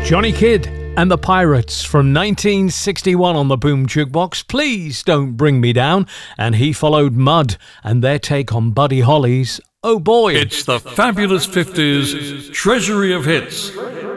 Johnny Kidd and the Pirates from 1961 on the Boom Jukebox. Please Don't Bring Me Down. And he followed Mud and their take on Buddy Holly's Oh Boy. It's the fabulous 50s Treasury of Hits.